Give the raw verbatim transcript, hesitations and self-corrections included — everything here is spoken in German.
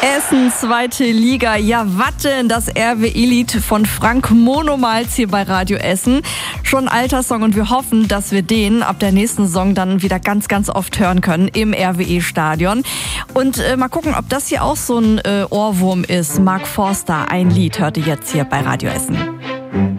Essen, zweite Liga. Ja, Watte, das R W E-Lied von Frank Monomals hier bei Radio Essen. Schon ein alter Song und wir hoffen, dass wir den ab der nächsten Saison dann wieder ganz, ganz oft hören können im R W E-Stadion. Und äh, mal gucken, ob das hier auch so ein äh, Ohrwurm ist. Mark Forster, ein Lied, hört ihr jetzt hier bei Radio Essen.